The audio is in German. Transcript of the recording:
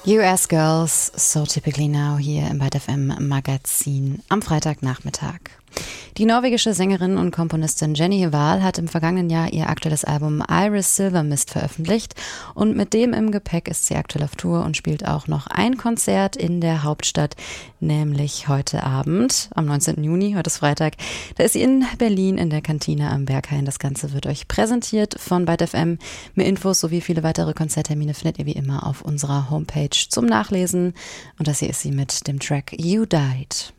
US Girls, So Typically Now hier im Byte FM Magazin am Freitagnachmittag. Die norwegische Sängerin und Komponistin Jenny Wahl hat im vergangenen Jahr ihr aktuelles Album Iris Silver Mist veröffentlicht und mit dem im Gepäck ist sie aktuell auf Tour und spielt auch noch ein Konzert in der Hauptstadt, nämlich heute Abend, am 19. Juni, heute ist Freitag. Da ist sie in Berlin in der Kantine am Berghain. Das Ganze wird euch präsentiert von Byte FM. Mehr Infos sowie viele weitere Konzerttermine findet ihr wie immer auf unserer Homepage zum Nachlesen. Und das hier ist sie mit dem Track You Died.